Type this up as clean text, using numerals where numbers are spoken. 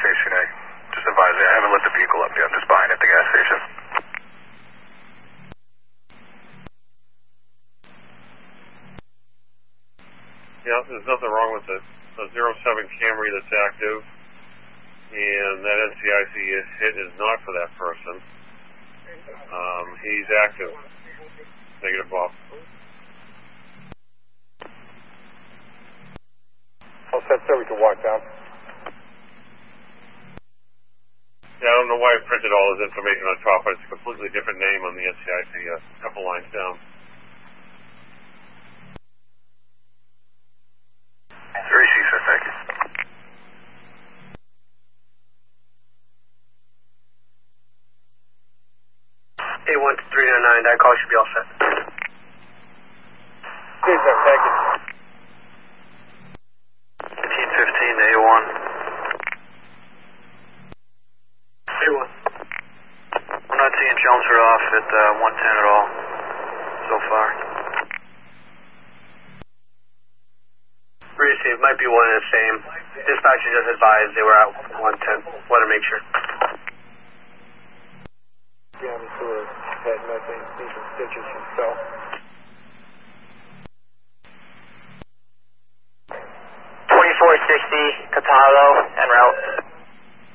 station. I just advise you, I haven't lit the vehicle up yet. I'm just buying at the gas station. Yeah, there's nothing wrong with it. A 07 Camry that's active, and that NCIC hit is not for that person. He's active. Negative, Bob. All set, sir. We can walk down. Yeah, I don't know why I printed all his information on top, but it's a completely different name on the NCIC, a couple lines down. 3C, sir, thank you. A1399, that call should be all set. Okay, sir, thank you. 1515 to A1. A1. I'm not seeing Chelmsford off at 110 at all so far. Receive, might be one and the same. Dispatcher just advised they were at 110. Want to make sure. Down to a head methane, need some stitches himself. 2460 Catalo and